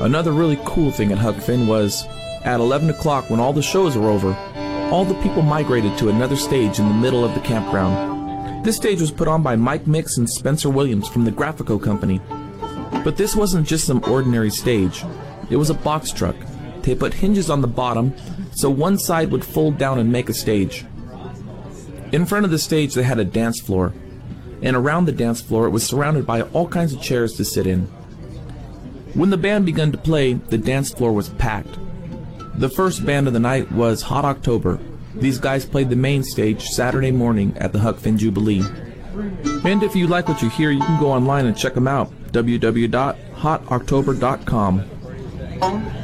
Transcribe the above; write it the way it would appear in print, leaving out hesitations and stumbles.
Another really cool thing at Huck Finn was, at 11 o'clock when all the shows were over, all the people migrated to another stage in the middle of the campground. This stage was put on by Mike Mix and Spencer Williams from the Graphico Company. But this wasn't just some ordinary stage. It was a box truck. They put hinges on the bottom, so one side would fold down and make a stage. In front of the stage they had a dance floor, and around the dance floor it was surrounded by all kinds of chairs to sit in. When the band began to play, the dance floor was packed. The first band of the night was Hot October. These guys played the main stage Saturday morning at the Huck Finn Jubilee. And if you like what you hear, you can go online and check them out, www.hotoctober.com.